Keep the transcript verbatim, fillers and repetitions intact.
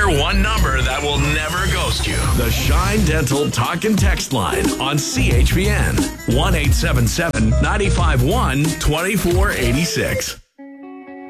Hear one number that will never ghost you. The Shine Dental Talk and Text line on C H P N. one eight seven seven, nine five one, two four eight six.